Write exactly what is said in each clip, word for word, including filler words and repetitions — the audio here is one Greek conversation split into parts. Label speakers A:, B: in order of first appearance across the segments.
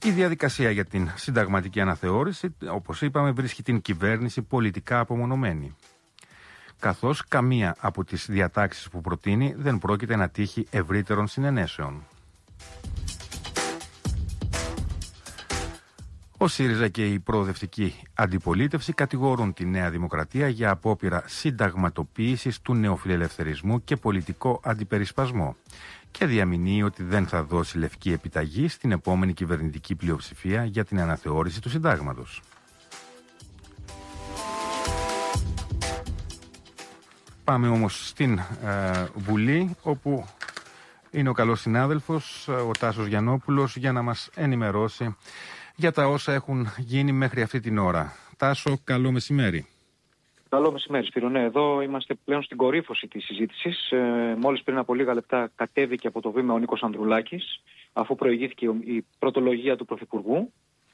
A: Η διαδικασία για την συνταγματική αναθεώρηση, όπως είπαμε, βρίσκει την κυβέρνηση πολιτικά απομονωμένη, καθώς καμία από τις διατάξεις που προτείνει δεν πρόκειται να τύχει ευρύτερων συνενέσεων. Ο ΣΥΡΙΖΑ και η προοδευτική αντιπολίτευση κατηγορούν τη Νέα Δημοκρατία για απόπειρα συνταγματοποίησης του νεοφιλελευθερισμού και πολιτικό αντιπερισπασμό και διαμηνύει ότι δεν θα δώσει λευκή επιταγή στην επόμενη κυβερνητική πλειοψηφία για την αναθεώρηση του συντάγματος. Πάμε όμως στην ε, Βουλή, όπου είναι ο καλός συνάδελφος, ο Τάσος Γιαννόπουλος, για να μας ενημερώσει για τα όσα έχουν γίνει μέχρι αυτή την ώρα. Τάσο, καλό μεσημέρι.
B: Καλό μεσημέρι, Σπύρο. Ναι, εδώ είμαστε πλέον στην κορύφωση της συζήτησης. Ε, μόλις πριν από λίγα λεπτά κατέβηκε από το βήμα ο Νίκος Ανδρουλάκης, αφού προηγήθηκε η πρωτολογία του Πρωθυπουργού.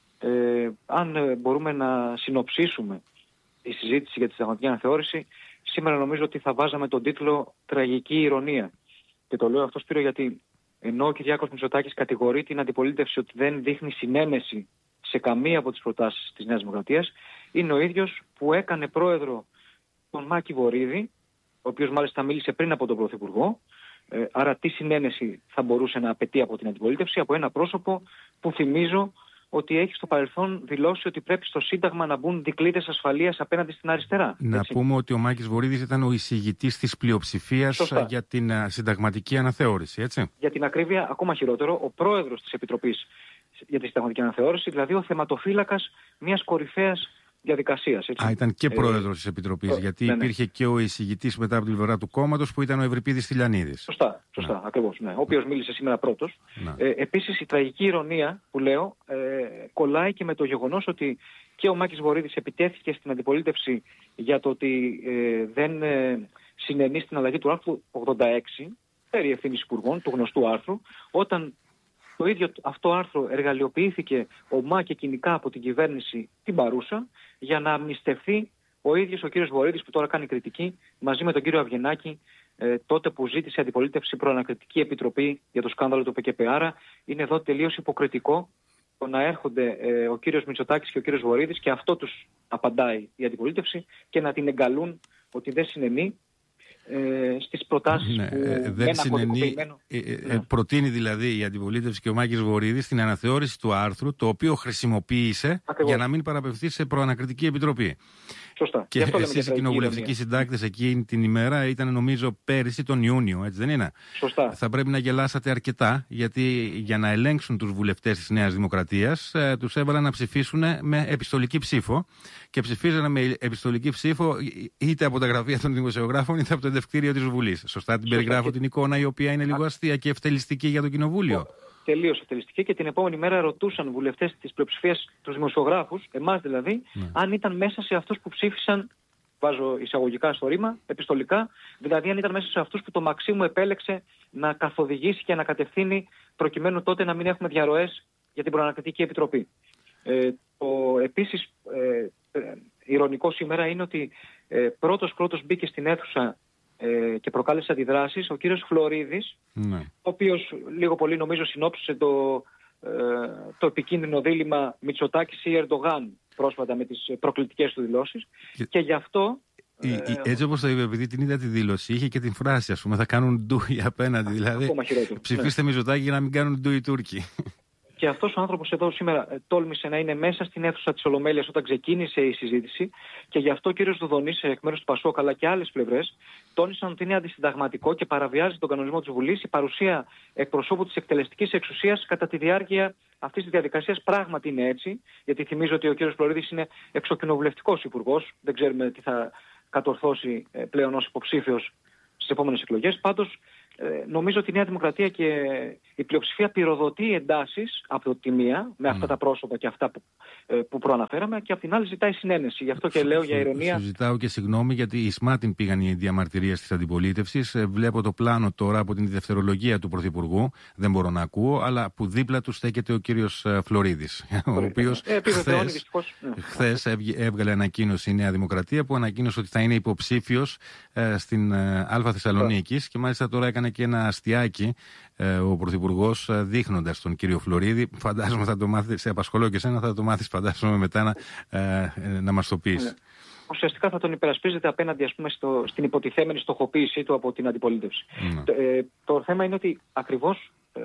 B: Ε, αν ε, μπορούμε να συνοψίσουμε τη συζήτηση για τη συνταγματική αναθεώρηση, σήμερα νομίζω ότι θα βάζαμε τον τίτλο «Τραγική ηρωνία». Και το λέω αυτό, Σπύρο, γιατί ενώ ο Κυριάκος Μητσοτάκης κατηγορεί την αντιπολίτευση ότι δεν δείχνει συνένεση σε καμία από τις προτάσεις της Νέας Δημοκρατίας, είναι ο ίδιος που έκανε πρόεδρο τον Μάκη Βορίδη, ο οποίος μάλιστα μίλησε πριν από τον Πρωθυπουργό. Ε, άρα τι συνένεση θα μπορούσε να απαιτεί από την αντιπολίτευση, από ένα πρόσωπο που θυμίζω ότι έχει στο παρελθόν δηλώσει ότι πρέπει στο Σύνταγμα να μπουν δικλείδες ασφαλείας απέναντι στην αριστερά.
A: Να
B: έτσι.
A: πούμε ότι ο Μάκης Βορίδης ήταν ο εισηγητής της πλειοψηφίας Σωστά. για την uh, συνταγματική αναθεώρηση, έτσι.
B: Για την ακρίβεια, ακόμα χειρότερο, ο πρόεδρος της Επιτροπής για τη συνταγματική αναθεώρηση, δηλαδή ο θεματοφύλακας μιας κορυφαίας διαδικασίας. Έτσι.
A: Α, ήταν και πρόεδρος ε, της Επιτροπής, ε, γιατί ναι, ναι. υπήρχε και ο εισηγητής μετά από την πλευρά του κόμματος που ήταν ο Ευρυπίδης Τηλιανίδης.
B: Σωστά, σωστά, ναι. ακριβώς. Ναι. Ο οποίος μίλησε σήμερα πρώτος. Ε, επίσης, η τραγική ηρωνία που λέω ε, κολλάει και με το γεγονός ότι και ο Μάκης Βορίδης επιτέθηκε στην αντιπολίτευση για το ότι ε, δεν ε, συνενεί στην αλλαγή του άρθρου ογδόντα έξι περί ευθύνης υπουργών, του γνωστού άρθρου, όταν το ίδιο αυτό άρθρο εργαλειοποιήθηκε ομά και κοινικά από την κυβέρνηση την παρούσα για να αμνηστευτεί ο ίδιος ο κύριος Βορίδης, που τώρα κάνει κριτική, μαζί με τον κύριο Αυγενάκη, ε, τότε που ζήτησε αντιπολίτευση προανακριτική επιτροπή για το σκάνδαλο του ΠΚΠ. Άρα είναι εδώ τελείως υποκριτικό το να έρχονται ε, ο κύριος Μητσοτάκης και ο κύριος Βορίδης, και αυτό τους απαντάει η αντιπολίτευση, και να την εγκαλούν ότι δεν συνενεί Ε, στις προτάσεις
A: ναι,
B: που
A: ε, δεν συνενεί, ε, ε, ναι. προτείνει δηλαδή η αντιπολίτευση και ο Μάκης Βορίδης την αναθεώρηση του άρθρου, το οποίο χρησιμοποίησε Ακριβώς. για να μην παραπευθεί σε προανακριτική επιτροπή.
B: Σωστά.
A: Και εσείς οι κοινοβουλευτικοί συντάκτες εκείνη την ημέρα ήταν, νομίζω, πέρυσι τον Ιούνιο, έτσι δεν είναι?
B: Σωστά.
A: Θα πρέπει να γελάσατε αρκετά, γιατί για να ελέγξουν τους βουλευτές της Νέας Δημοκρατίας ε, τους έβαλαν να ψηφίσουν με επιστολική ψήφο, και ψηφίζανε με επιστολική ψήφο είτε από τα γραφεία των δημοσιογράφων είτε από το εντευκτήριο της Βουλής. Σωστά την Σωστά. περιγράφω και... την εικόνα, η οποία είναι λίγο αστεία και ευτελιστική για το Κοινοβούλιο.
B: Τελείως ευτελιστική, και την επόμενη μέρα ρωτούσαν βουλευτές της πλειοψηφίας, τους δημοσιογράφους, εμάς δηλαδή, ναι. αν ήταν μέσα σε αυτούς που ψήφισαν, βάζω εισαγωγικά στο ρήμα, επιστολικά, δηλαδή αν ήταν μέσα σε αυτούς που το Μαξίμου επέλεξε να καθοδηγήσει και να κατευθύνει, προκειμένου τότε να μην έχουμε διαρροές για την προανακριτική επιτροπή. Ε, το επίσης ε, ε, ηρωνικό σήμερα είναι ότι ε, πρώτος πρώτος μπήκε στην αίθουσα Ε, και προκάλεσε αντιδράσεις ο κύριος Φλωρίδης, ναι. ο οποίος λίγο πολύ νομίζω συνόψισε το, ε, το επικίνδυνο δίλημμα Μητσοτάκης ή Ερντογάν πρόσφατα με τις προκλητικές του δηλώσεις, και, και γι' αυτό
A: η, ε, η, έτσι όπως το είπε, επειδή την είδα τη δήλωση, είχε και την φράση, ας πούμε, θα κάνουν ντουι απέναντι, δηλαδή ψηφίστε ναι. Μητσοτάκη για να μην κάνουν ντουι οι Τούρκοι.
B: Και αυτός ο άνθρωπος εδώ σήμερα ε, τόλμησε να είναι μέσα στην αίθουσα της Ολομέλειας όταν ξεκίνησε η συζήτηση, και γι' αυτό ο κύριος Δουδονής, εκ μέρους του Πασόκ, αλλά και άλλες πλευρές, τόνισαν ότι είναι αντισυνταγματικό και παραβιάζει τον κανονισμό της Βουλής η παρουσία εκπροσώπου της εκτελεστικής εξουσίας κατά τη διάρκεια αυτής της διαδικασίας. Πράγματι είναι έτσι, γιατί θυμίζω ότι ο κύριος Φλωρίδης είναι εξοκοινοβουλευτικός υπουργός, δεν ξέρουμε τι θα κατορθώσει ε, πλέον ως υποψήφιος στις επόμενες εκλογές. Πάντως, Ε, νομίζω ότι η Νέα Δημοκρατία και η πλειοψηφία πυροδοτεί εντάσεις από τη μία με αυτά mm. τα πρόσωπα και αυτά που, ε, που προαναφέραμε, και από την άλλη ζητάει συνένεση. Γι' αυτό και λέω για ηρωνία.
A: Σου ζητάω και συγγνώμη, γιατί εις Μάτιν πήγαν οι διαμαρτυρίες της αντιπολίτευσης. Ε, βλέπω το πλάνο τώρα από την δευτερολογία του Πρωθυπουργού. Δεν μπορώ να ακούω, αλλά που δίπλα του στέκεται ο κύριος Φλωρίδης. Ο οποίος
B: ε,
A: χθες, χθες έβγαλε ανακοίνωση η Νέα Δημοκρατία, που ανακοίνωσε ότι θα είναι υποψήφιος ε, στην ε, Α Θεσσαλονίκης, και μάλιστα τώρα έκανε έκανε και ένα αστιάκι ε, ο Πρωθυπουργός, δείχνοντας τον κύριο Φλωρίδη. Φαντάζομαι θα το μάθεις, σε απασχολώ και εσένα, θα το μάθεις φαντάζομαι μετά να, ε, ε, να μας το πεις. Ναι.
B: Ουσιαστικά θα τον υπερασπίζεται απέναντι, ας πούμε, στο, στην υποτιθέμενη στοχοποίησή του από την αντιπολίτευση. Ναι. Το, ε, το θέμα είναι ότι ακριβώς ε,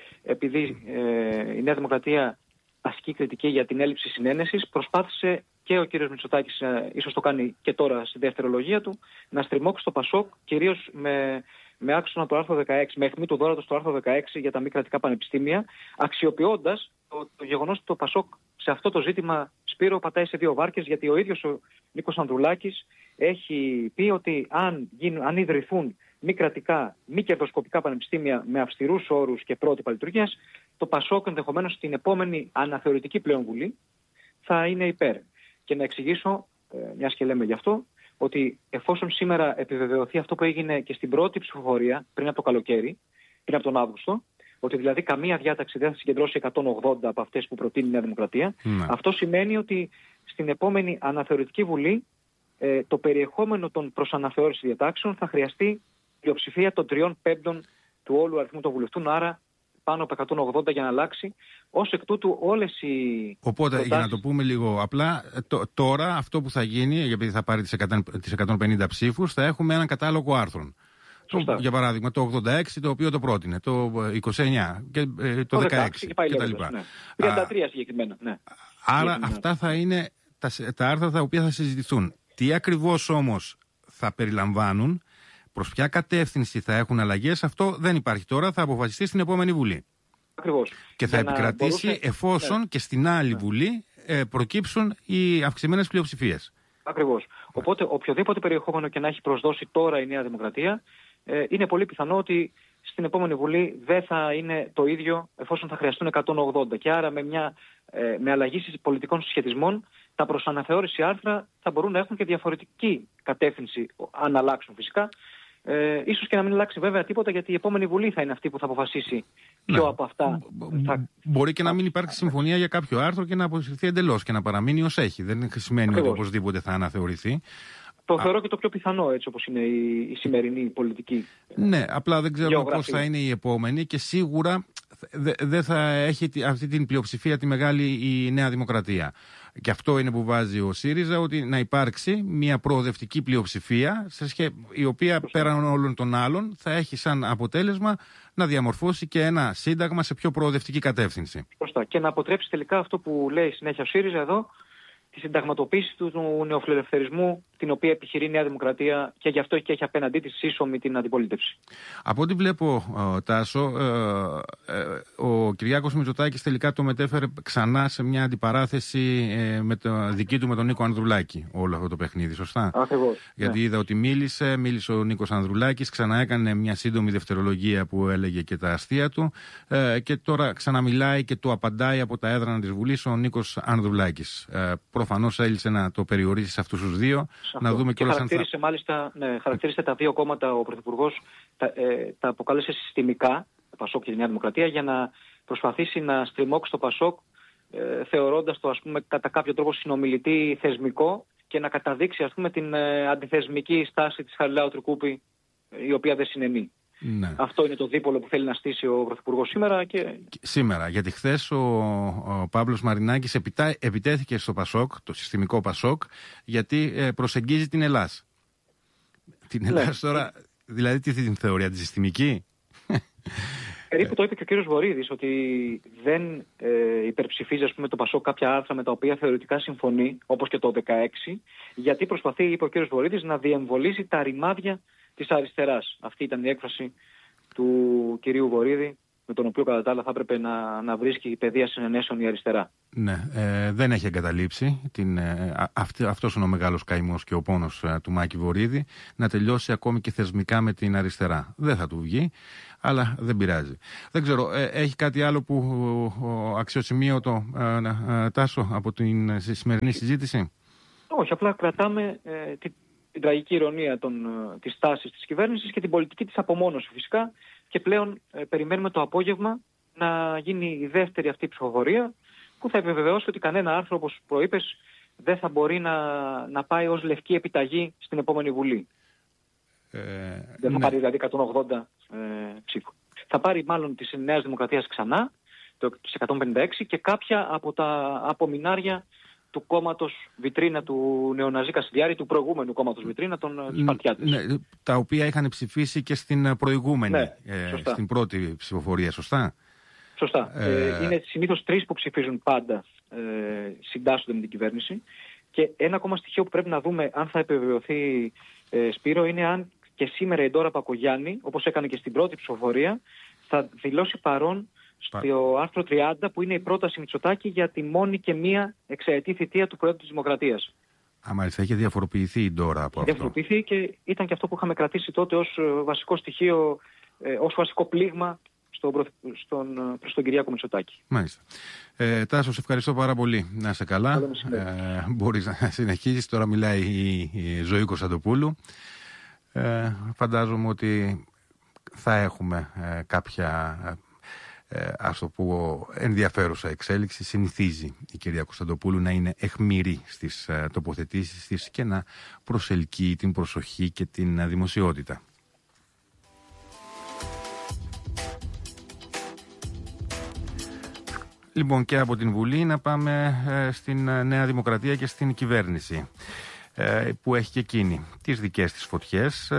B: επειδή ε, η Νέα Δημοκρατία ασκεί κριτική για την έλλειψη συνένεσης, προσπάθησε και ο κύριος Μητσοτάκης, ε, ίσως το κάνει και τώρα στη δευτερολογία του, να στριμώξει το Πασόκ, κυρίως με, με άξονα το άρθρο δεκαέξι, με αιχμή του δώρατος το άρθρο δεκαέξι για τα μη κρατικά πανεπιστήμια, αξιοποιώντας το, το γεγονός ότι το Πασόκ σε αυτό το ζήτημα, Σπύρο, πατάει σε δύο βάρκες, γιατί ο ίδιος ο Νίκος Ανδρουλάκης έχει πει ότι αν, γίνουν, αν ιδρυθούν μη κρατικά, μη κερδοσκοπικά πανεπιστήμια με αυστηρούς όρους και πρότυπα λειτουργίας, το Πασόκ ενδεχομένως στην επόμενη αναθεωρητική πλέον Βουλή θα είναι υπέρ. Και να εξηγήσω, ε, μιας και λέμε γι' αυτό, ότι εφόσον σήμερα επιβεβαιωθεί αυτό που έγινε και στην πρώτη ψηφοφορία πριν από το καλοκαίρι, πριν από τον Αύγουστο, ότι δηλαδή καμία διάταξη δεν θα συγκεντρώσει εκατόν ογδόντα από αυτές που προτείνει η Νέα Δημοκρατία, ναι. Αυτό σημαίνει ότι στην επόμενη αναθεωρητική Βουλή ε, το περιεχόμενο των προσαναθεώρησης διατάξεων θα χρειαστεί πλειοψηφία των τριών πέμπτων του όλου αριθμού των βουλευτών, άρα πάνω από εκατόν ογδόντα για να αλλάξει. Ως εκ τούτου όλες οι
A: Οπότε,
B: προτάσεις...
A: για να το πούμε λίγο απλά, το, τώρα αυτό που θα γίνει, επειδή θα πάρει τις εκατόν πενήντα ψήφους, θα έχουμε έναν κατάλογο άρθρων. Το, για παράδειγμα, το ογδόντα έξι, το οποίο το πρότεινε, το είκοσι εννιά και ε, το, το δεκαέξι κτλ.
B: Ναι. τριάντα τρία συγκεκριμένα. Ναι.
A: Άρα
B: συγκεκριμένα. Αυτά
A: θα είναι τα, τα άρθρα τα οποία θα συζητηθούν. Τι ακριβώς όμως θα περιλαμβάνουν, προς ποια κατεύθυνση θα έχουν αλλαγές, αυτό δεν υπάρχει τώρα, θα αποφασιστεί στην επόμενη Βουλή.
B: Ακριβώς.
A: Και θα
B: για
A: επικρατήσει μπορούσε... εφόσον ναι. και στην άλλη ναι. Βουλή ε, προκύψουν οι αυξημένες πλειοψηφίες.
B: Ακριβώς. Οπότε οποιοδήποτε περιεχόμενο και να έχει προσδώσει τώρα η Νέα Δημοκρατία, ε, είναι πολύ πιθανό ότι στην επόμενη Βουλή δεν θα είναι το ίδιο εφόσον θα χρειαστούν εκατόν ογδόντα. Και άρα με, μια, ε, με αλλαγή πολιτικών συσχετισμών, τα προσαναθεώρηση άρθρα θα μπορούν να έχουν και διαφορετική κατεύθυνση, αν αλλάξουν φυσικά. Ε, ίσως και να μην αλλάξει βέβαια τίποτα, γιατί η επόμενη Βουλή θα είναι αυτή που θα αποφασίσει ποιο ναι. από αυτά θα...
A: Μπορεί και να μην υπάρξει συμφωνία για κάποιο άρθρο και να αποσυρθεί εντελώς και να παραμείνει ως έχει. Δεν σημαίνει Ακριβώς. ότι οπωσδήποτε θα αναθεωρηθεί.
B: Το θεωρώ και το πιο πιθανό, έτσι όπως είναι η, η σημερινή πολιτική.
A: Ναι, απλά δεν ξέρω πώς θα είναι η επόμενη και σίγουρα δεν δε θα έχει αυτή την πλειοψηφία τη μεγάλη η Νέα Δημοκρατία. Και αυτό είναι που βάζει ο ΣΥΡΙΖΑ, ότι να υπάρξει μια προοδευτική πλειοψηφία, σε σχέ... η οποία πέραν όλων των άλλων θα έχει σαν αποτέλεσμα να διαμορφώσει και ένα σύνταγμα σε πιο προοδευτική κατεύθυνση.
B: Σωστά. Και να αποτρέψει τελικά αυτό που λέει συνέχεια ο ΣΥΡΙΖΑ εδώ, τη συνταγματοποίηση του, του νεοφιλελευθερισμού, την οποία επιχειρεί η Νέα Δημοκρατία και γι' αυτό και έχει απέναντί της σύσσωμη την αντιπολίτευση.
A: Από ό,τι βλέπω, Τάσο, ε, ε, ο Κυριάκος Μητσοτάκης τελικά το μετέφερε ξανά σε μια αντιπαράθεση ε, με το δική του με τον Νίκο Ανδρουλάκη, όλο αυτό το παιχνίδι, σωστά?
B: Ακριβώς.
A: Γιατί
B: ναι.
A: είδα ότι μίλησε, μίλησε ο Νίκος Ανδρουλάκης, ξανά έκανε μια σύντομη δευτερολογία που έλεγε και τα αστεία του ε, και τώρα ξαναμιλάει και το απαντάει από τα έδρανα της Βουλής ο Νίκος Ανδρουλάκης. Ε, προφανώς έλυσε να το περιορίσει σε αυτούς τους δύο. Να δούμε
B: και χαρακτήρισε θα... μάλιστα, ναι, χαρακτήρισε τα δύο κόμματα ο Πρωθυπουργός, τα, ε, τα αποκάλεσε συστημικά, το Πασόκ και τη Νέα Δημοκρατία, για να προσπαθήσει να στριμώξει το Πασόκ, ε, θεωρώντας το, ας πούμε, κατά κάποιο τρόπο συνομιλητή θεσμικό και να καταδείξει, ας πούμε, την ε, αντιθεσμική στάση της Χαριλάου Τρικούπη, η οποία δεν συνενεί. Ναι. Αυτό είναι το δίπολο που θέλει να στήσει ο Πρωθυπουργός σήμερα. Και...
A: Σήμερα, γιατί χθες ο, ο Παύλος Μαρινάκης επιτά, επιτέθηκε στο Πασόκ, το συστημικό Πασόκ, γιατί ε, προσεγγίζει την Ελλάς. Την Ελλάς ναι. τώρα, δηλαδή τι την θεωρεί, αντισυστημική?
B: Περίπου το είπε και ο κύριος Βορίδης, ότι δεν ε, υπερψηφίζει, ας πούμε, το Πασόκ κάποια άρθρα με τα οποία θεωρητικά συμφωνεί, όπως και το δεκαέξι, γιατί προσπαθεί, είπε ο κύριος Βορίδης, να διεμβολήσει τα ρημάδια της αριστεράς. Αυτή ήταν η έκφραση του κυρίου Βορίδη, με τον οποίο κατά τα άλλα θα έπρεπε να, να βρίσκει η παιδεία συνενέσεων η αριστερά.
A: Ναι, ε, δεν έχει εγκαταλείψει την, ε, αυτή, αυτός είναι ο μεγάλος καημός και ο πόνος ε, του Μάκη Βορίδη, να τελειώσει ακόμη και θεσμικά με την αριστερά. Δεν θα του βγει, αλλά δεν πειράζει. Δεν ξέρω, ε, έχει κάτι άλλο που ε, αξιοσημείωτο, ε, ε, Τάσο, από την σημερινή συζήτηση?
B: Όχι, απλά κρατάμε ε, την, την τραγική ηρωνία των, της τάσης της κυβέρνησης και την πολιτική της απομόνωση φυσικά, και πλέον ε, περιμένουμε το απόγευμα να γίνει η δεύτερη αυτή ψηφοφορία, που θα επιβεβαιώσει ότι κανένα άρθρο, όπως προείπες, δεν θα μπορεί να, να πάει ως λευκή επιταγή στην επόμενη Βουλή. Ε, δεν θα ναι. πάρει δηλαδή εκατόν ογδόντα ε, ψήφους. Θα πάρει μάλλον της Νέας Δημοκρατίας ξανά, το εκατόν πενήντα έξι, και κάποια από τα απομεινάρια του κόμματος Βιτρίνα του Νεοναζί Κασιδιάρη, του προηγούμενου κόμματος Βιτρίνα, των Σπαρτιάτες.
A: Ναι, τα οποία είχαν ψηφίσει και στην προηγούμενη, ναι, ε, στην πρώτη ψηφοφορία, σωστά.
B: Σωστά. Ε... Ε, είναι συνήθως τρεις που ψηφίζουν πάντα, ε, συντάσσονται με την κυβέρνηση. Και ένα ακόμα στοιχείο που πρέπει να δούμε αν θα επιβεβαιωθεί, ε, Σπύρο, είναι αν και σήμερα η Ντόρα Πακογιάννη, όπως έκανε και στην πρώτη ψηφοφορία, θα δηλώσει παρόν στο άρθρο τριάντα, που είναι η πρόταση Μητσοτάκη για τη μόνη και μία εξαετή θητεία του Προέδρου της Δημοκρατίας.
A: Α, μάλιστα, είχε διαφοροποιηθεί η Ντόρα από αυτό.
B: Διαφοροποιηθεί και ήταν και αυτό που είχαμε κρατήσει τότε ως βασικό στοιχείο, ε, ως βασικό πλήγμα στον, στον, προς τον Κυριάκο Μητσοτάκη.
A: Μάλιστα. Ε, Τάσο, σε ευχαριστώ πάρα πολύ. Να είσαι καλά. Ε, μπορείς να συνεχίσεις. Τώρα μιλάει η, η Ζωή Κωνσταντοπούλου. Ε, φαντάζομαι ότι θα έχουμε ε, κάποια... Ε, ας το πω, ενδιαφέρουσα εξέλιξη. Συνηθίζει η κυρία Κωνσταντοπούλου να είναι αιχμηρή στις ε, τοποθετήσεις της και να προσελκύει την προσοχή και την ε, δημοσιότητα. Λοιπόν, και από την Βουλή να πάμε ε, στην ε, Νέα Δημοκρατία και στην κυβέρνηση, που έχει και εκείνη τις δικές της φωτιές,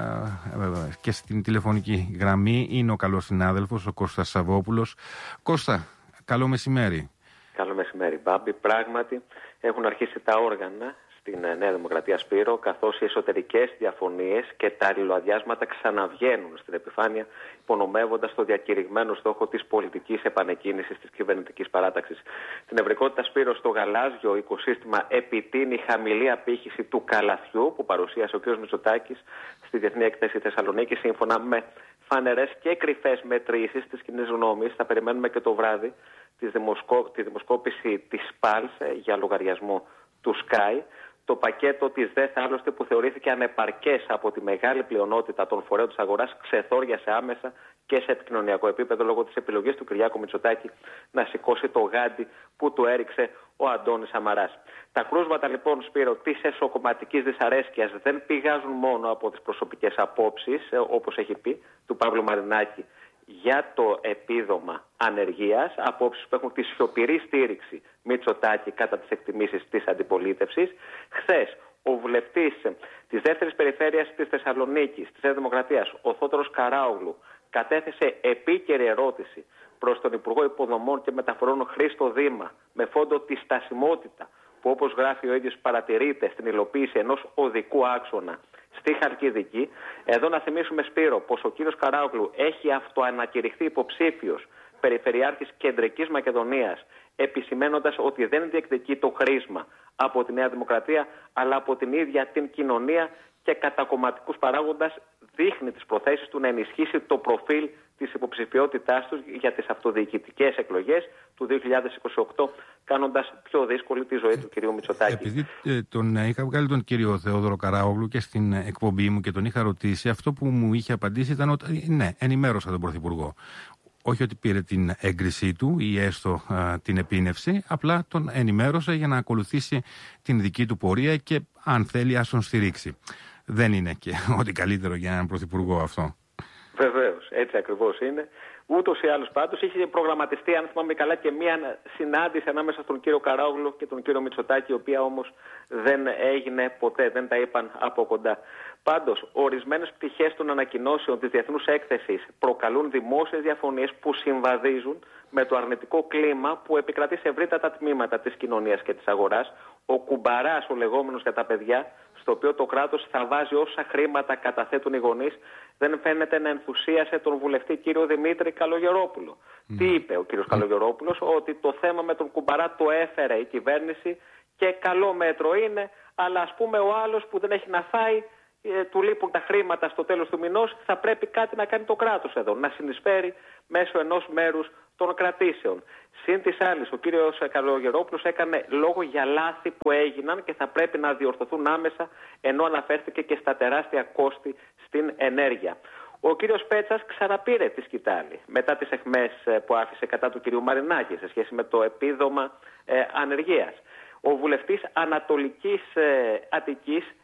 A: και στην τηλεφωνική γραμμή είναι ο καλός συνάδελφος, ο Κώστας Σαββόπουλος. Κώστα, καλό μεσημέρι.
C: Καλό μεσημέρι, Μπάμπη. Πράγματι έχουν αρχίσει τα όργανα στην Νέα Δημοκρατία, Σπύρο, καθώς οι εσωτερικές διαφωνίες και τα αλληλοαδιάσματα ξαναβγαίνουν στην επιφάνεια, υπονομεύοντας το διακηρυγμένο στόχο της πολιτικής επανεκκίνησης της κυβερνητικής παράταξης. Την ευρικότητα, Σπύρο, στο γαλάζιο οικοσύστημα επιτείνει χαμηλή απήχηση του καλαθιού που παρουσίασε ο κ. Μητσοτάκης στη Διεθνή Έκθεση Θεσσαλονίκη, σύμφωνα με φανερές και κρυφές μετρήσεις της κοινής γνώμης. Θα περιμένουμε και το βράδυ τη, δημοσκό... τη δημοσκόπηση της ΠΑΛΣ για λογαριασμό του Sky. Το πακέτο της ΔΕΘ, άλλωστε, που θεωρήθηκε ανεπαρκές από τη μεγάλη πλειονότητα των φορέων της αγοράς, ξεθόριασε άμεσα και σε επικοινωνιακό επίπεδο λόγω της επιλογής του Κυριάκου Μητσοτάκη να σηκώσει το γάντι που του έριξε ο Αντώνης Σαμαράς. Τα κρούσματα, λοιπόν, Σπύρο, της εσωκομματικής δυσαρέσκειας δεν πηγάζουν μόνο από τις προσωπικές απόψεις, όπως έχει πει, του Παύλου Μαρινάκη για το επίδομα ανεργίας, απόψεις που έχουν τη σιωπηρή στήριξη Μητσοτάκη κατά τις εκτιμήσεις της αντιπολίτευσης. Χθες, ο βουλευτής της δεύτερης περιφέρειας της Θεσσαλονίκης, της Νέας Δημοκρατίας, ο Θόδωρος Καράογλου, κατέθεσε επίκαιρη ερώτηση προς τον Υπουργό Υποδομών και Μεταφορών Χρήστο Δήμα, με φόντο τη στασιμότητα που, όπως γράφει ο ίδιος, παρατηρείται στην υλοποίηση ενός οδικού άξονα στη Χαλκιδική. Εδώ να θυμίσουμε, Σπύρο, πως ο κύριος Καράογλου έχει αυτοανακηρυχθεί υποψήφιος περιφερειάρχης Κεντρικής Μακεδονίας, επισημένοντας ότι δεν διεκδικεί το χρήσμα από τη Νέα Δημοκρατία, αλλά από την ίδια την κοινωνία, και κατά κομματικούς παράγοντας δείχνει τις προθέσεις του να ενισχύσει το προφίλ της υποψηφιότητάς τους για τις αυτοδιοικητικές εκλογές του δύο χιλιάδες είκοσι οκτώ, κάνοντας πιο δύσκολη τη ζωή του κυρίου Μητσοτάκη.
A: Επειδή ε, τον είχα βγάλει τον κύριο Θεόδωρο Καράογλου και στην εκπομπή μου και τον είχα ρωτήσει, αυτό που μου είχε απαντήσει ήταν ότι ναι, ενημέρωσα τον Πρωθυπουργό. Όχι ότι πήρε την έγκρισή του ή έστω α, την επίνευση, απλά τον ενημέρωσε για να ακολουθήσει την δική του πορεία και αν θέλει ας τον στηρίξει. Δεν είναι και ό,τι καλύτερο για έναν Πρωθυπουργό αυτό.
C: Βεβαίως, έτσι ακριβώς είναι. Ούτως ή άλλως, πάντως, είχε προγραμματιστεί, αν θυμάμαι καλά, και μία συνάντηση ανάμεσα στον κύριο Καράογλου και τον κύριο Μητσοτάκη, η οποία όμως δεν έγινε ποτέ, δεν τα είπαν από κοντά. Πάντως, ορισμένες πτυχές των ανακοινώσεων της Διεθνούς Έκθεσης προκαλούν δημόσιες διαφωνίες που συμβαδίζουν με το αρνητικό κλίμα που επικρατεί σε ευρύτατα τμήματα της κοινωνίας και της αγοράς. Ο κουμπαράς, ο λεγόμενος για τα παιδιά, στο οποίο το κράτος θα βάζει όσα χρήματα καταθέτουν οι γονείς, δεν φαίνεται να ενθουσίασε τον βουλευτή κύριο Δημήτρη Καλογερόπουλο. Mm. Τι είπε ο κύριος mm. Καλογερόπουλος? Ότι το θέμα με τον κουμπαρά το έφερε η κυβέρνηση και καλό μέτρο είναι, αλλά ας πούμε ο άλλος που δεν έχει να φάει, ε, του λείπουν τα χρήματα στο τέλος του μηνός, θα πρέπει κάτι να κάνει το κράτος εδώ, να συνεισφέρει μέσω ενός μέρους των κρατήσεων. Συν της άλλης, ο κύριος Καλογερόπουλος έκανε λόγο για λάθη που έγιναν και θα πρέπει να διορθωθούν άμεσα, ενώ αναφέρθηκε και στα τεράστια κόστη στην ενέργεια. Ο κύριος Πέτσας ξαναπήρε τη σκητάλη μετά τις αιχμές που άφησε κατά του κυρίου Μαρινάκη σε σχέση με το επίδομα ε, ανεργίας. Ο βουλευτής Ανατολικής ε, Αττικής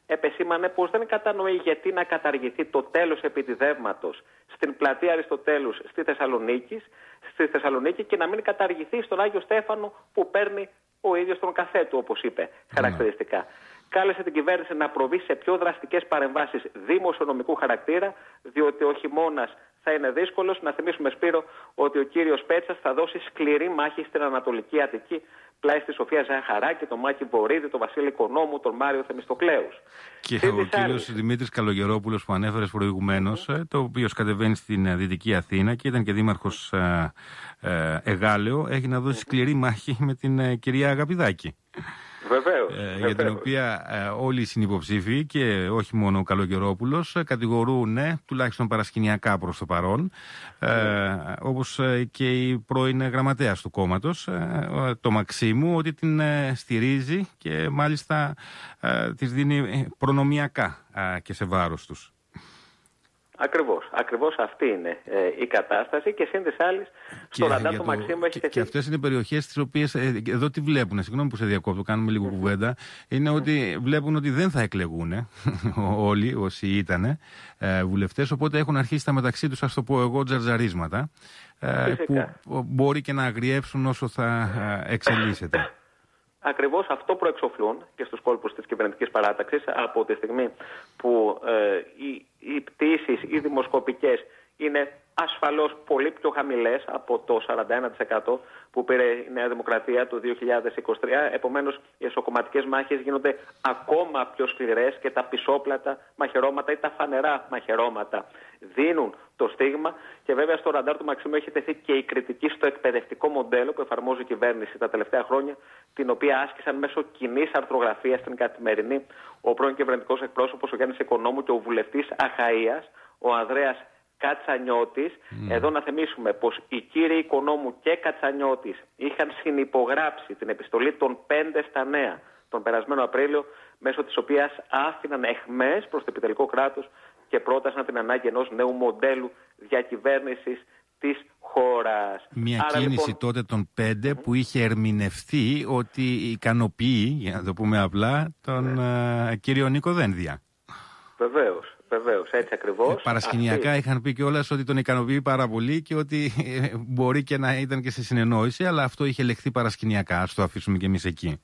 C: επεσήμανε πως δεν κατανοεί γιατί να καταργηθεί το τέλος επιτιδεύματος στην πλατεία Αριστοτέλους στη Θεσσαλονίκη, στη Θεσσαλονίκη και να μην καταργηθεί στον Άγιο Στέφανο που παίρνει ο ίδιος τον καφέ του, όπως είπε χαρακτηριστικά. Mm. Κάλεσε την κυβέρνηση να προβεί σε πιο δραστικές παρεμβάσεις δημοσιονομικού χαρακτήρα, διότι ο χειμώνας θα είναι δύσκολος. Να θυμίσουμε, Σπύρο, ότι ο κύριος Πέτσας θα δώσει σκληρή μάχη στην Ανατολική Αττική, πλάι στη Σοφία Ζαχαράκη, τον Μάκη Βορίδη, τον Βασίλη Οικονόμου, τον Μάριο Θεμιστοκλέους.
A: Και ο κύριος άλλης... Δημήτρης Καλογερόπουλος που ανέφερες προηγουμένως, mm. το οποίος κατεβαίνει στην Δυτική Αθήνα και ήταν και δήμαρχος ε, ε, Εγάλεο, έχει να δώσει σκληρή μάχη με την ε, κυρία Αγαπηδάκη.
C: Βεβαίως,
A: ε,
C: βεβαίως.
A: Για την οποία ε, όλοι οι συνυποψήφοι και όχι μόνο ο Καλογερόπουλος ε, κατηγορούν ε, τουλάχιστον παρασκηνιακά προς το παρόν, ε, όπως ε, και η πρώην γραμματέας του κόμματος, ε, το Μαξίμου, ότι την ε, στηρίζει και μάλιστα ε, της δίνει προνομιακά ε, και σε βάρος τους.
C: Ακριβώς, ακριβώς αυτή είναι ε, η κατάσταση και σύν της άλλης στο ραντάρ του Μαξίμου έχει τεθεί.
A: Και αυτές είναι περιοχές τις οποίες ε, εδώ τι βλέπουν, συγγνώμη που σε διακόπτω, κάνουμε λίγο κουβέντα, είναι ότι βλέπουν ότι δεν θα εκλεγούν όλοι όσοι ήταν ε, βουλευτές, οπότε έχουν αρχίσει τα μεταξύ τους, ας το πω εγώ, τζαρζαρίσματα ε, που μπορεί και να αγριέψουν όσο θα ε, εξελίσσεται.
C: Ακριβώς αυτό προεξοφλούν και στους κόλπους της κυβερνητικής παράταξης από τη στιγμή που ε, οι, οι πτήσεις, οι δημοσκοπικές είναι ασφαλώς πολύ πιο χαμηλές από το σαράντα ένα τοις εκατό που πήρε η Νέα Δημοκρατία το δύο χιλιάδες είκοσι τρία. Επομένως, οι εσωκομματικές μάχες γίνονται ακόμα πιο σκληρές και τα πισόπλατα μαχαιρώματα ή τα φανερά μαχαιρώματα δίνουν το στίγμα. Και βέβαια στο ραντάρ του Μαξίμου έχει τεθεί και η κριτική στο εκπαιδευτικό μοντέλο που εφαρμόζει η κυβέρνηση τα τελευταία χρόνια, την οποία άσκησαν μέσω κοινής αρθρογραφίας στην Καθημερινή ο πρώην κυβερνητικός εκπρόσωπος ο Γιάννης Οικονόμου και ο βουλευτής Αχαΐας, ο Ανδρέας Κατσανιώτης. Mm. Εδώ να θυμίσουμε πως οι κύριοι Οικονόμου και Κατσανιώτης είχαν συνυπογράψει την επιστολή των πέντε στα νέα τον περασμένο Απρίλιο, μέσω της οποίας άφηναν αιχμές προς το επιτελικό κράτος και πρότασαν την ανάγκη ενός νέου μοντέλου διακυβέρνησης της χώρας.
A: Μια
C: Άρα,
A: κίνηση
C: λοιπόν...
A: τότε των πέντε που είχε ερμηνευτεί ότι ικανοποιεί, για να το πούμε απλά, τον ναι. uh, κύριο Νίκο Δένδια.
C: Βεβαίως. Βεβαίως, έτσι ακριβώς.
A: Ε, παρασκηνιακά αυτή... είχαν πει κιόλας ότι τον ικανοποιεί πάρα πολύ και ότι ε, μπορεί και να ήταν και σε συνεννόηση, αλλά αυτό είχε λεχθεί παρασκηνιακά. Ας το αφήσουμε κι εμείς εκεί.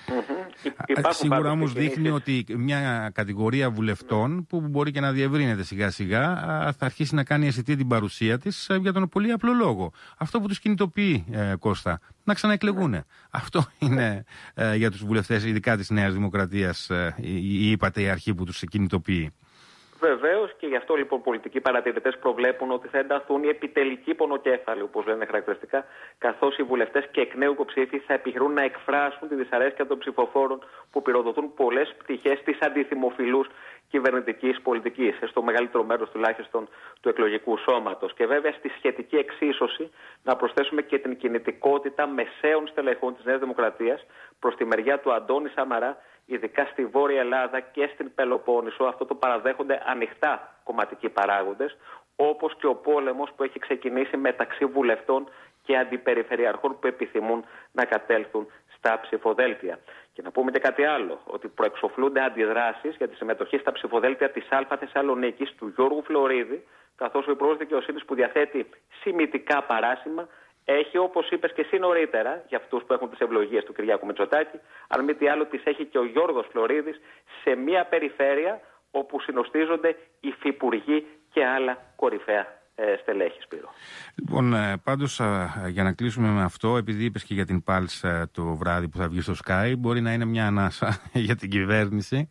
A: Mm-hmm. Σίγουρα όμως δείχνει ότι μια κατηγορία βουλευτών που μπορεί και να διευρύνεται σιγά σιγά θα αρχίσει να κάνει αισθητή την παρουσία της για τον πολύ απλό λόγο. Αυτό που τους κινητοποιεί, ε, Κώστα, να ξαναεκλεγούν. Mm. Αυτό είναι ε, για τους βουλευτές, ειδικά της Νέας Δημοκρατίας, ε, η, είπατε, η αρχή που τους κινητοποιεί.
C: Βεβαίως, και γι' αυτό λοιπόν πολιτικοί παρατηρητές προβλέπουν ότι θα ενταθούν οι επιτελικοί πονοκέφαλοι, όπως λένε χαρακτηριστικά, καθώς οι βουλευτές και εκ νέου υποψήφοι θα επιχειρούν να εκφράσουν τη δυσαρέσκεια των ψηφοφόρων που πυροδοτούν πολλές πτυχές της αντιθυμοφιλούς κυβερνητικής πολιτικής, στο μεγαλύτερο μέρος τουλάχιστον του εκλογικού σώματος. Και βέβαια στη σχετική εξίσωση να προσθέσουμε και την κινητικότητα μεσαίων στελεχών της Νέας Δημοκρατίας προς τη μεριά του Αντώνη Σαμαρά, ειδικά στη Βόρεια Ελλάδα και στην Πελοπόννησο. Αυτό το παραδέχονται ανοιχτά κομματικοί παράγοντες, όπως και ο πόλεμος που έχει ξεκινήσει μεταξύ βουλευτών και αντιπεριφερειαρχών που επιθυμούν να κατέλθουν στα ψηφοδέλτια. Και να πούμε και κάτι άλλο, ότι προεξοφλούνται αντιδράσεις για τη συμμετοχή στα ψηφοδέλτια της Α Θεσσαλονίκης του Γιώργου Φλωρίδη, καθώς ο Υπουργός Δικαιοσύνης, που διαθέτει σημητικά παράσημα, έχει, όπως είπες και εσύ νωρίτερα, για αυτούς που έχουν τις ευλογίες του Κυριάκου Μητσοτάκη, αν μη τι άλλο τις έχει και ο Γιώργος Φλωρίδης σε μια περιφέρεια όπου συνοστίζονται υφυπουργοί και άλλα κορυφαία ε, στελέχη, Σπύρο. Λοιπόν,
A: πάντως, για να κλείσουμε με αυτό, επειδή είπες και για την Pulse το βράδυ που θα βγει στο Sky, μπορεί να είναι μια ανάσα για την κυβέρνηση.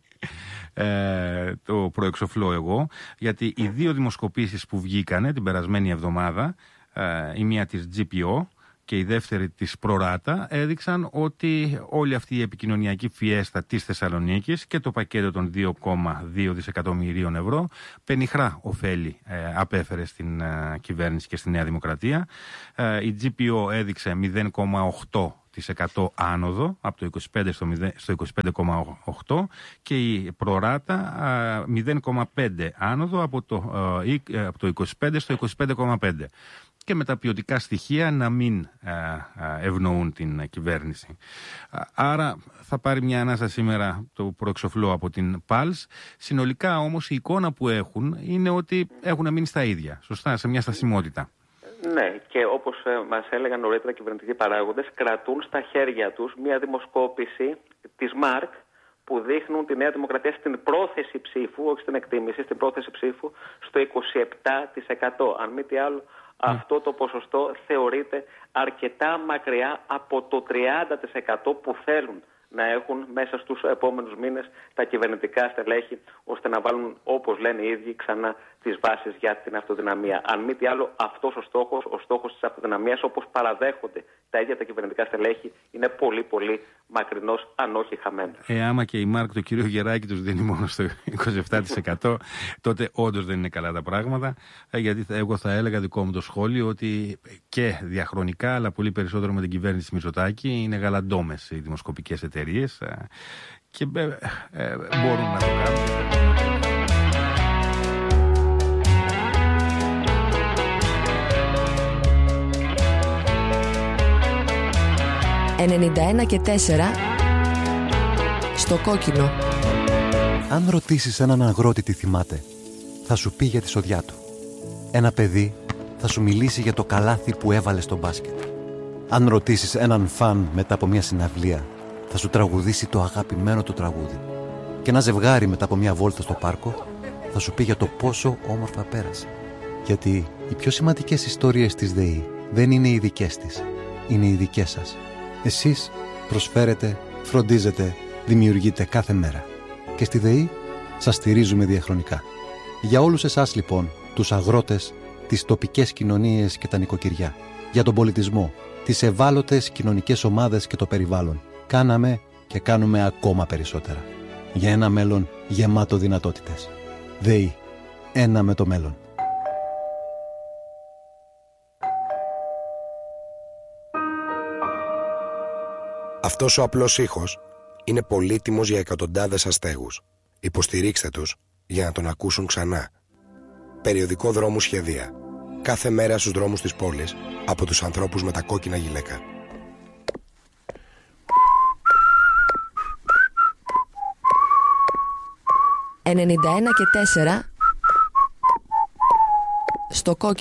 A: Ε, το προεξοφλώ εγώ, γιατί οι δύο δημοσκοπήσεις που βγήκανε την περασμένη εβδομάδα, η μία της τζι πι ο και η δεύτερη της Προράτα, έδειξαν ότι όλη αυτή η επικοινωνιακή φιέστα της Θεσσαλονίκης και το πακέτο των δύο κόμμα δύο δισεκατομμυρίων ευρώ πενιχρά ωφέλη ε, απέφερε στην ε, κυβέρνηση και στη Νέα Δημοκρατία. Ε, η τζι πι ο έδειξε μηδέν κόμμα οκτώ τοις εκατό άνοδο από το είκοσι πέντε στο είκοσι πέντε κόμμα οκτώ και η Προράτα μηδέν κόμμα πέντε άνοδο από το, από το είκοσι πέντε στο είκοσι πέντε κόμμα πέντε. και με τα ποιοτικά στοιχεία να μην ευνοούν την κυβέρνηση. Άρα θα πάρει μια ανάσα σήμερα το προεξοφλό από την Πάλς. Συνολικά όμως η εικόνα που έχουν είναι ότι έχουν μείνει στα ίδια, σωστά, σε μια στασιμότητα.
C: Ναι, και όπως μας έλεγαν νωρίτερα κυβερνητικοί παράγοντες, κρατούν στα χέρια τους μια δημοσκόπηση της ΜΑΡΚ που δείχνουν τη Νέα Δημοκρατία στην πρόθεση ψήφου, όχι στην εκτίμηση, στην πρόθεση ψήφου στο είκοσι επτά τοις εκατό. Αν μη τι άλλο, αυτό το ποσοστό θεωρείται αρκετά μακριά από το τριάντα τοις εκατό που θέλουν να έχουν μέσα στους επόμενους μήνες τα κυβερνητικά στελέχη, ώστε να βάλουν, όπως λένε οι ίδιοι, ξανά τις βάσεις για την αυτοδυναμία. Αν μη τι άλλο, αυτός ο στόχος, ο στόχος της αυτοδυναμίας, όπως παραδέχονται τα ίδια τα κυβερνητικά στελέχη, είναι πολύ πολύ μακρινός, αν όχι χαμένος.
A: Ε, άμα και η ΜΑΡΚ, το κύριο Γεράκη, τους δίνει μόνο στο είκοσι επτά τοις εκατό, τότε όντως δεν είναι καλά τα πράγματα. Γιατί εγώ θα έλεγα, δικό μου το σχόλιο, ότι και διαχρονικά, αλλά πολύ περισσότερο με την κυβέρνηση Μητσοτάκη, είναι γαλαντόμες οι δημοσκοπικές εταιρείες και ε, ε, μπορούν να το κάνουν.
D: ενενήντα ένα και τέσσερα στο κόκκινο.
E: Αν ρωτήσεις έναν αγρότη τι θυμάται, θα σου πει για τη σοδιά του. Ένα παιδί θα σου μιλήσει για το καλάθι που έβαλε στο μπάσκετ. Αν ρωτήσεις έναν φαν μετά από μια συναυλία, θα σου τραγουδήσει το αγαπημένο του τραγούδι. Και ένα ζευγάρι μετά από μια βόλτα στο πάρκο θα σου πει για το πόσο όμορφα πέρασε. Γιατί οι πιο σημαντικές ιστορίες της ΔΕΗ δεν είναι οι δικές της, είναι οι δικές σας. Εσείς προσφέρετε, φροντίζετε, δημιουργείτε κάθε μέρα. Και στη ΔΕΗ σας στηρίζουμε διαχρονικά. Για όλους εσάς λοιπόν, τους αγρότες, τις τοπικές κοινωνίες και τα νοικοκυριά, για τον πολιτισμό, τις ευάλωτες κοινωνικές ομάδες και το περιβάλλον, κάναμε και κάνουμε ακόμα περισσότερα. Για ένα μέλλον γεμάτο δυνατότητες. ΔΕΗ. Ένα με το μέλλον.
F: Αυτός ο απλός ήχος είναι πολύτιμος για εκατοντάδες αστέγους. Υποστηρίξτε τους για να τον ακούσουν ξανά. Περιοδικό δρόμου σχεδία. Κάθε μέρα στους δρόμους της πόλης από τους ανθρώπους με τα κόκκινα γυλαίκα.
D: ενενήντα ένα και τέσσερα στο κόκκινο.